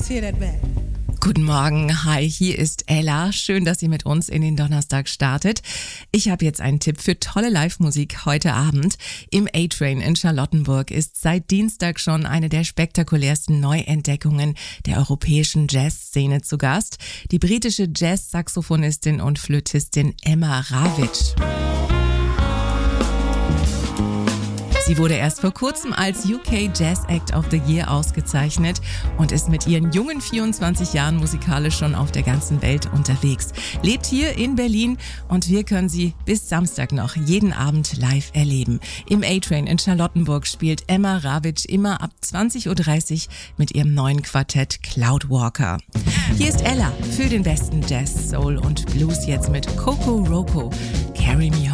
Let's hear that back. Guten Morgen, hi, hier ist Ella. Schön, dass ihr mit uns in den Donnerstag startet. Ich habe jetzt einen Tipp für tolle Live-Musik heute Abend. Im A-Train in Charlottenburg ist seit Dienstag schon eine der spektakulärsten Neuentdeckungen der europäischen Jazzszene zu Gast. Die britische Jazz-Saxophonistin und Flötistin Emma Ravitch. Sie wurde erst vor kurzem als UK Jazz Act of the Year ausgezeichnet und ist mit ihren jungen 24 Jahren musikalisch schon auf der ganzen Welt unterwegs. Lebt hier in Berlin und wir können sie bis Samstag noch jeden Abend live erleben. Im A-Train in Charlottenburg spielt Emma Ravitch immer ab 20.30 Uhr mit ihrem neuen Quartett Cloudwalker. Hier ist Ella für den besten Jazz, Soul und Blues jetzt mit Coco Roco. Carry Me